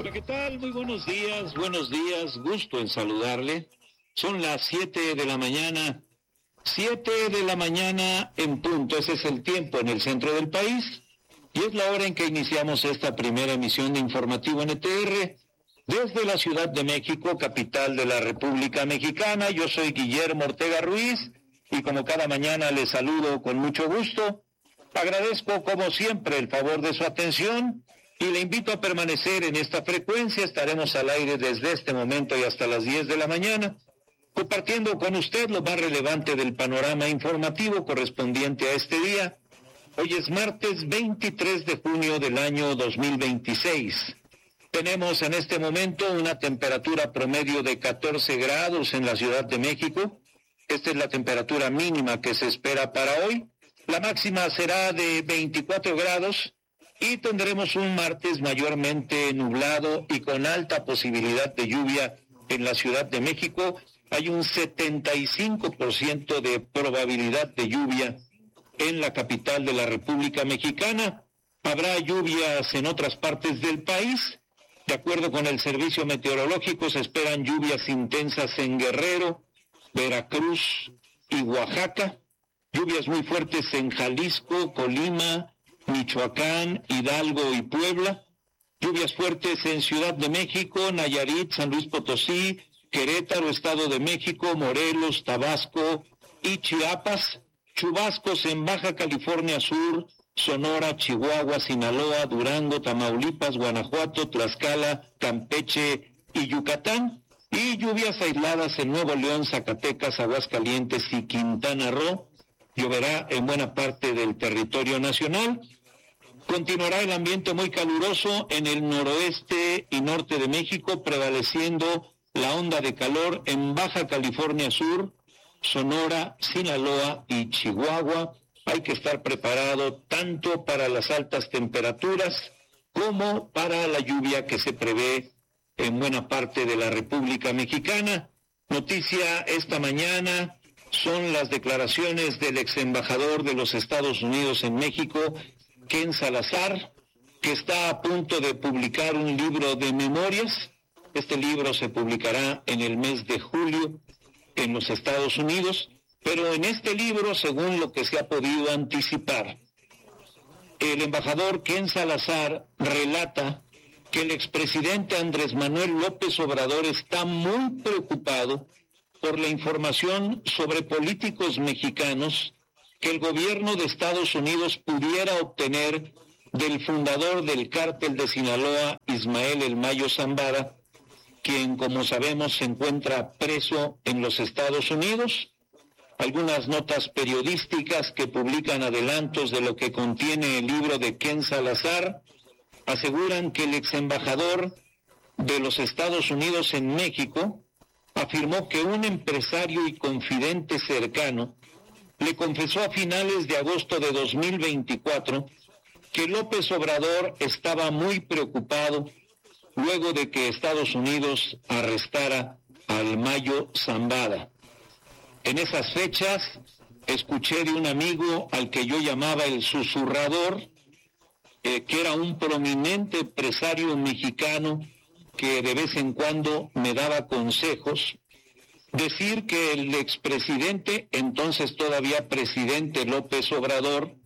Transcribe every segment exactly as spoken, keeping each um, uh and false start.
Hola, ¿qué tal? Muy buenos días, buenos días, gusto en saludarle. Son las siete de la mañana, siete de la mañana en punto, ese es el tiempo en el centro del país, y es la hora en que iniciamos esta primera emisión de Informativo N T R, desde la Ciudad de México, capital de la República Mexicana. Yo soy Guillermo Ortega Ruiz, y como cada mañana les saludo con mucho gusto. Agradezco, como siempre, el favor de su atención, y le invito a permanecer en esta frecuencia. Estaremos al aire desde este momento y hasta las diez de la mañana, compartiendo con usted lo más relevante del panorama informativo correspondiente a este día. Hoy es martes veintitrés de junio del año dos mil veintiséis. Tenemos en este momento una temperatura promedio de catorce grados en la Ciudad de México. Esta es la temperatura mínima que se espera para hoy. La máxima será de veinticuatro grados. Y tendremos un martes mayormente nublado y con alta posibilidad de lluvia en la Ciudad de México. Hay un setenta y cinco por ciento de probabilidad de lluvia en la capital de la República Mexicana. Habrá lluvias en otras partes del país. De acuerdo con el Servicio Meteorológico, se esperan lluvias intensas en Guerrero, Veracruz y Oaxaca. Lluvias muy fuertes en Jalisco, Colima, Michoacán, Hidalgo y Puebla. Lluvias fuertes en Ciudad de México, Nayarit, San Luis Potosí, Querétaro, Estado de México, Morelos, Tabasco y Chiapas. Chubascos en Baja California Sur, Sonora, Chihuahua, Sinaloa, Durango, Tamaulipas, Guanajuato, Tlaxcala, Campeche y Yucatán. Y lluvias aisladas en Nuevo León, Zacatecas, Aguascalientes y Quintana Roo. Lloverá en buena parte del territorio nacional. Continuará el ambiente muy caluroso en el noroeste y norte de México, prevaleciendo la onda de calor en Baja California Sur, Sonora, Sinaloa y Chihuahua. Hay que estar preparado tanto para las altas temperaturas como para la lluvia que se prevé en buena parte de la República Mexicana. Noticia esta mañana son las declaraciones del ex embajador de los Estados Unidos en México, Ken Salazar, que está a punto de publicar un libro de memorias. Este libro se publicará en el mes de julio en los Estados Unidos, pero en este libro, según lo que se ha podido anticipar, el embajador Ken Salazar relata que el expresidente Andrés Manuel López Obrador está muy preocupado por la información sobre políticos mexicanos que el gobierno de Estados Unidos pudiera obtener del fundador del cártel de Sinaloa, Ismael El Mayo Zambada, quien, como sabemos, se encuentra preso en los Estados Unidos. Algunas notas periodísticas que publican adelantos de lo que contiene el libro de Ken Salazar aseguran que el ex embajador de los Estados Unidos en México afirmó que un empresario y confidente cercano le confesó a finales de agosto de dos mil veinticuatro que López Obrador estaba muy preocupado luego de que Estados Unidos arrestara al Mayo Zambada. En esas fechas escuché de un amigo al que yo llamaba el susurrador, eh, que era un prominente empresario mexicano que de vez en cuando me daba consejos, decir que el expresidente, entonces todavía presidente López Obrador,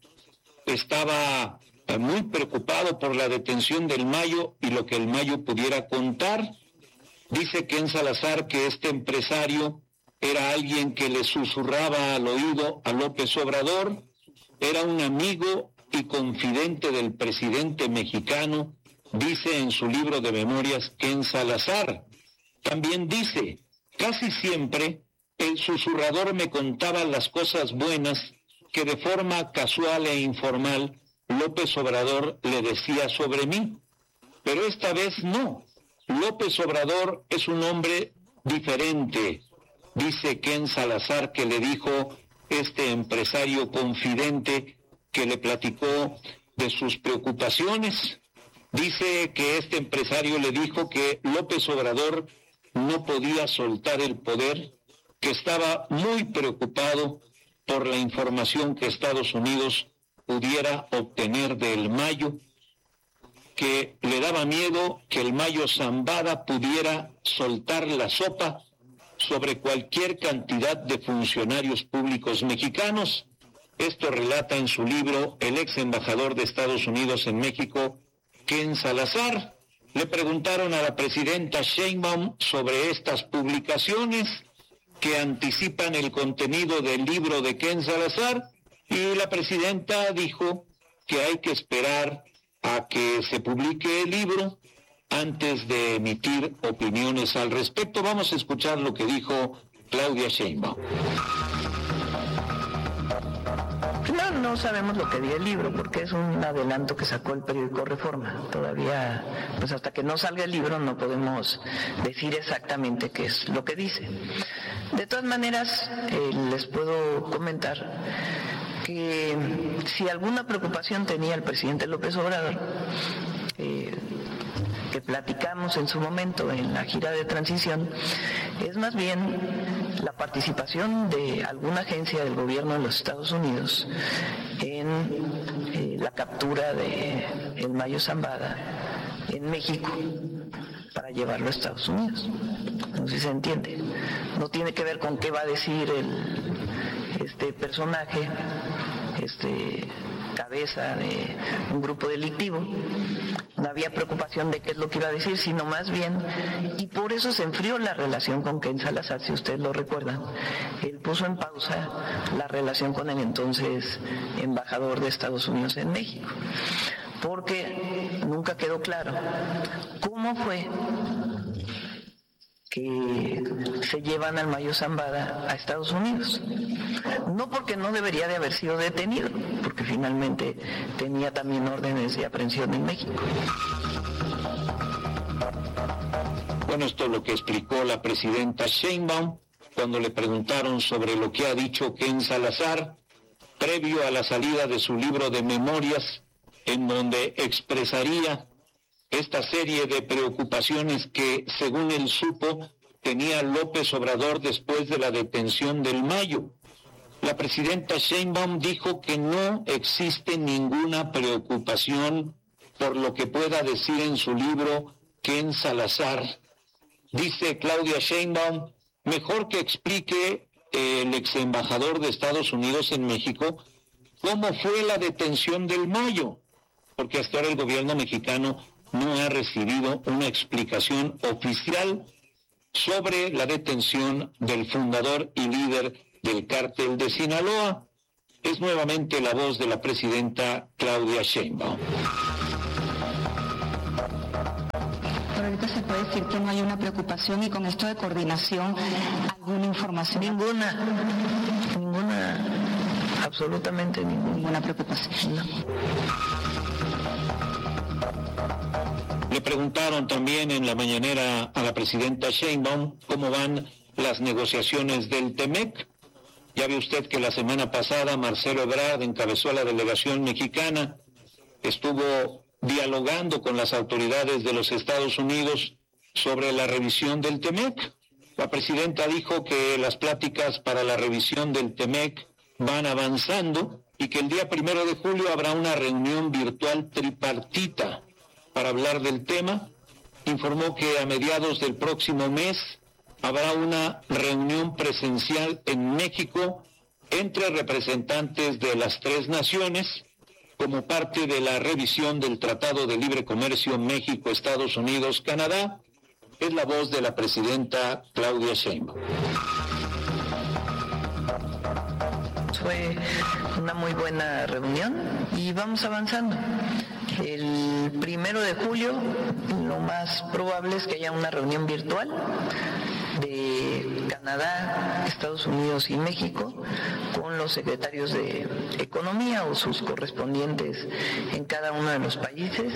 estaba muy preocupado por la detención del Mayo y lo que el Mayo pudiera contar. Dice Ken Salazar que este empresario era alguien que le susurraba al oído a López Obrador, era un amigo y confidente del presidente mexicano, dice en su libro de memorias Ken Salazar. También dice, casi siempre el susurrador me contaba las cosas buenas que de forma casual e informal López Obrador le decía sobre mí. Pero esta vez no. López Obrador es un hombre diferente, dice Ken Salazar, que le dijo este empresario confidente que le platicó de sus preocupaciones. Dice que este empresario le dijo que López Obrador no podía soltar el poder, que estaba muy preocupado por la información que Estados Unidos pudiera obtener del Mayo. que le daba miedo que el Mayo Zambada pudiera soltar la sopa sobre cualquier cantidad de funcionarios públicos mexicanos. Esto relata en su libro el ex embajador de Estados Unidos en México, Ken Salazar. Le preguntaron a la presidenta Sheinbaum sobre estas publicaciones que anticipan el contenido del libro de Ken Salazar, y la presidenta dijo que hay que esperar a que se publique el libro antes de emitir opiniones al respecto. Vamos a escuchar lo que dijo Claudia Sheinbaum. No, no sabemos lo que dice el libro, porque es un adelanto que sacó el periódico Reforma. Todavía, pues hasta que no salga el libro no podemos decir exactamente qué es lo que dice. De todas maneras, eh, les puedo comentar que si alguna preocupación tenía el presidente López Obrador, eh, que platicamos en su momento en la gira de transición, es más bien la participación de alguna agencia del gobierno de los Estados Unidos en eh, la captura de el Mayo Zambada en México para llevarlo a Estados Unidos. No sé si se entiende. No tiene que ver con qué va a decir el, este personaje, este cabeza de un grupo delictivo. No había preocupación de qué es lo que iba a decir, sino más bien, y por eso se enfrió la relación con Ken Salazar, si ustedes lo recuerdan. Él puso en pausa la relación con el entonces embajador de Estados Unidos en México, porque nunca quedó claro cómo fue que se llevan al Mayo Zambada a Estados Unidos. No porque no debería de haber sido detenido, porque finalmente tenía también órdenes de aprehensión en México. Bueno, esto es lo que explicó la presidenta Sheinbaum cuando le preguntaron sobre lo que ha dicho Ken Salazar previo a la salida de su libro de memorias, en donde expresaría esta serie de preocupaciones que, según él supo, tenía López Obrador después de la detención del Mayo. La presidenta Sheinbaum dijo que no existe ninguna preocupación por lo que pueda decir en su libro Ken Salazar. Dice Claudia Sheinbaum, mejor que explique el ex embajador de Estados Unidos en México cómo fue la detención del Mayo, porque hasta ahora el gobierno mexicano no ha recibido una explicación oficial sobre la detención del fundador y líder del cártel de Sinaloa. Es nuevamente la voz de la presidenta Claudia Sheinbaum. Pero ahorita se puede decir que no hay una preocupación, y con esto de coordinación, ¿alguna información? Ninguna, ninguna, absolutamente ninguna, ninguna preocupación. No. Le preguntaron también en la mañanera a la presidenta Sheinbaum cómo van las negociaciones del Temec. Ya ve usted que la semana pasada Marcelo Ebrard encabezó a la delegación mexicana, estuvo dialogando con las autoridades de los Estados Unidos sobre la revisión del Temec. La presidenta dijo que las pláticas para la revisión del Temec van avanzando y que el día primero de julio habrá una reunión virtual tripartita para hablar del tema. Informó que a mediados del próximo mes habrá una reunión presencial en México entre representantes de las tres naciones como parte de la revisión del Tratado de Libre Comercio México, Estados Unidos, Canadá. Es la voz de la presidenta Claudia Sheinbaum. Fue una muy buena reunión y vamos avanzando. El primero de julio lo más probable es que haya una reunión virtual de Canadá, Estados Unidos y México con los secretarios de Economía o sus correspondientes en cada uno de los países.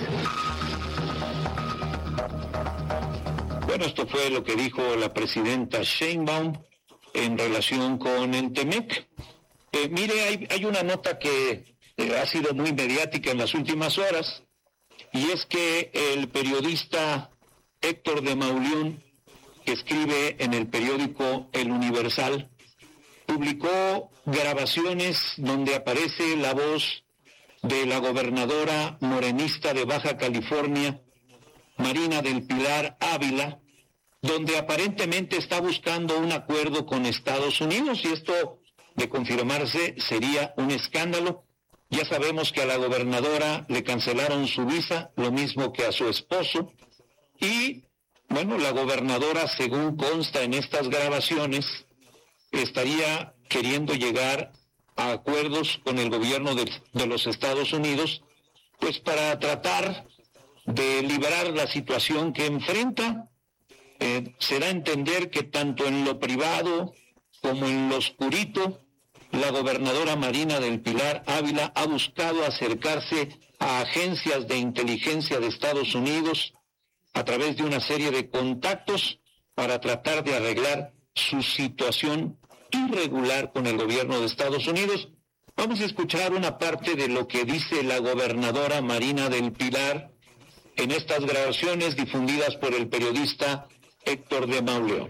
Bueno, esto fue lo que dijo la presidenta Sheinbaum en relación con el Temec. Eh, mire, hay, hay una nota que eh, ha sido muy mediática en las últimas horas, y es que el periodista Héctor de Mauleón, que escribe en el periódico El Universal, publicó grabaciones donde aparece la voz de la gobernadora morenista de Baja California, Marina del Pilar Ávila, donde aparentemente está buscando un acuerdo con Estados Unidos, y esto, de confirmarse, sería un escándalo. Ya sabemos que a la gobernadora le cancelaron su visa, lo mismo que a su esposo, y bueno, la gobernadora, según consta en estas grabaciones, estaría queriendo llegar a acuerdos con el gobierno de, de los Estados Unidos, pues para tratar de liberar la situación que enfrenta. Eh, se da a entender que tanto en lo privado como en lo oscurito, la gobernadora Marina del Pilar Ávila ha buscado acercarse a agencias de inteligencia de Estados Unidos a través de una serie de contactos para tratar de arreglar su situación irregular con el gobierno de Estados Unidos. Vamos a escuchar una parte de lo que dice la gobernadora Marina del Pilar en estas grabaciones difundidas por el periodista Héctor de Mauleón.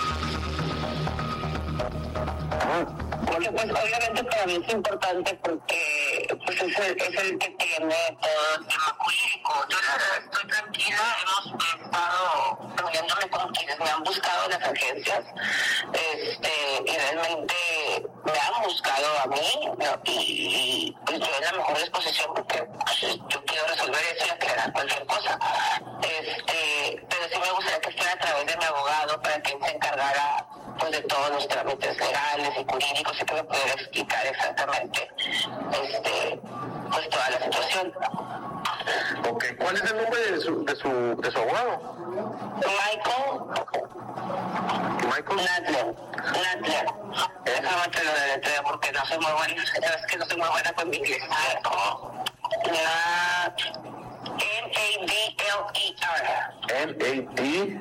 Porque pues obviamente para mí es importante porque pues es el, es el que tiene todo el tema jurídico. Yo la verdad estoy tranquila, hemos estado reuniéndome con quienes me han buscado las agencias, este, y realmente me han buscado a mí, ¿no? y, y pues yo en la mejor disposición porque pues, yo quiero resolver eso y aclarar cualquier cosa. Este, pero sí me gustaría que fuera a través de mi abogado para que él se encargara pues de todos los trámites legales y jurídicos y que me pudiera explicar exactamente este pues toda la situación. Ok, ¿cuál es el nombre de su de su de su abogado? Michael Michael Nadler. Nadler. Déjame te lo deletreo porque no soy muy buena, es que no soy muy buena con mi inglés. Nad M A D L E R. M A D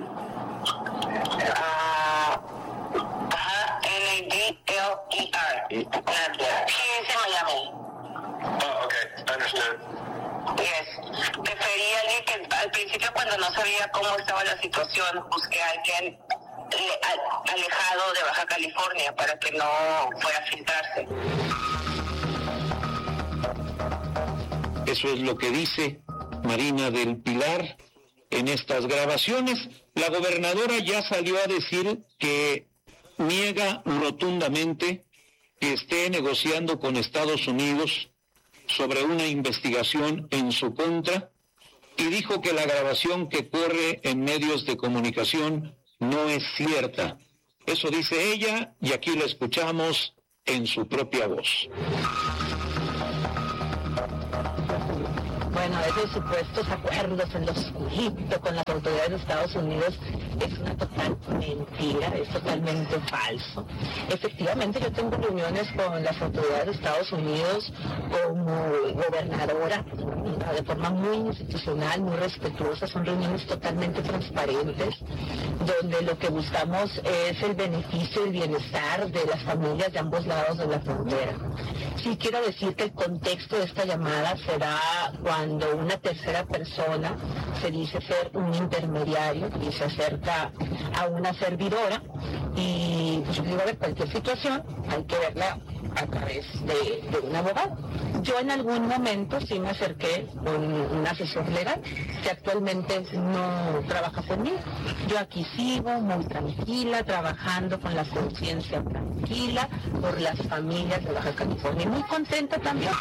Ah, ajá, N A D L E R. Nadler. Sí, es en Miami. Oh, okay, understood. Yes. Prefería alguien que al principio, cuando no sabía cómo estaba la situación, busqué a alguien eh, alejado de Baja California para que no fuera a filtrarse. Eso es lo que dice Marina del Pilar en estas grabaciones. La gobernadora ya salió a decir que niega rotundamente que esté negociando con Estados Unidos sobre una investigación en su contra, y dijo que la grabación que corre en medios de comunicación no es cierta. Eso dice ella, y aquí la escuchamos en su propia voz. Bueno, esos supuestos acuerdos en lo oscurito con las autoridades de Estados Unidos es una total mentira, es totalmente falso. Efectivamente, yo tengo reuniones con las autoridades de Estados Unidos como gobernadora, de forma muy institucional, muy respetuosa, son reuniones totalmente transparentes, donde lo que buscamos es el beneficio y el bienestar de las familias de ambos lados de la frontera. Sí quiero decir que el contexto de esta llamada será cuando una tercera persona se dice ser un intermediario y se acerca a una servidora, y pues yo digo, a ver, cualquier situación hay que verla a través de, de un abogado. Yo en algún momento sí me acerqué con un asesor legal que actualmente no trabaja conmigo. Yo aquí sigo muy tranquila, trabajando con la conciencia tranquila por las familias de Baja California, y muy contenta también.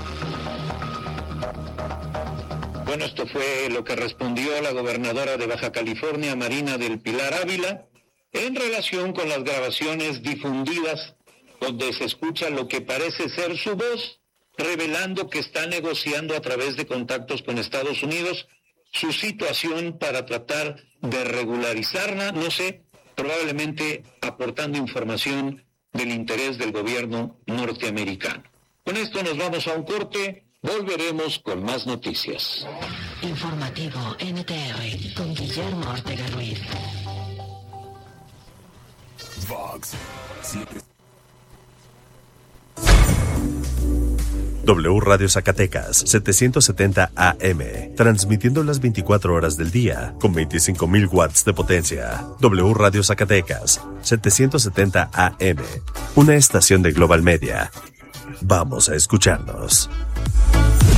Bueno, esto fue lo que respondió la gobernadora de Baja California, Marina del Pilar Ávila, en relación con las grabaciones difundidas donde se escucha lo que parece ser su voz, revelando que está negociando a través de contactos con Estados Unidos su situación para tratar de regularizarla, no sé, probablemente aportando información del interés del gobierno norteamericano. Con esto nos vamos a un corte, volveremos con más noticias. Informativo N T R con Guillermo Ortega Ruiz. Vox siete. W Radio Zacatecas, setecientos setenta A M, transmitiendo las veinticuatro horas del día, con veinticinco mil watts de potencia. W Radio Zacatecas, setecientos setenta A M, una estación de Global Media. Vamos a escucharnos.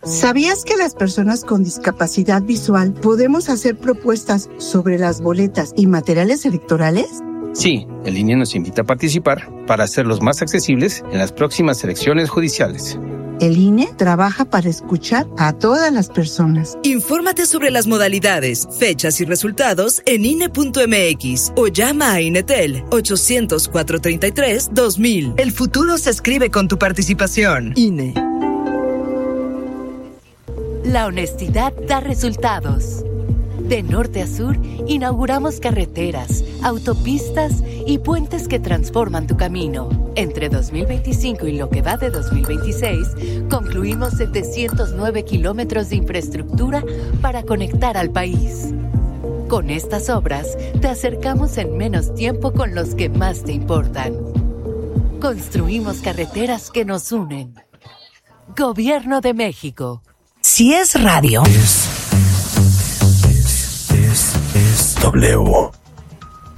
¿Sabías que las personas con discapacidad visual podemos hacer propuestas sobre las boletas y materiales electorales? Sí, el I N E nos invita a participar para hacerlos más accesibles en las próximas elecciones judiciales. El I N E trabaja para escuchar a todas las personas. Infórmate sobre las modalidades, fechas y resultados en I N E punto M X o llama a INETEL ochocientos, cuatrocientos treinta y tres, dos mil. El futuro se escribe con tu participación. I N E. La honestidad da resultados. De norte a sur, inauguramos carreteras, autopistas y puentes que transforman tu camino. Entre dos mil veinticinco y lo que va de dos mil veintiséis, concluimos setecientos nueve kilómetros de infraestructura para conectar al país. Con estas obras, te acercamos en menos tiempo con los que más te importan. Construimos carreteras que nos unen. Gobierno de México. Si es radio. Es, es, es W.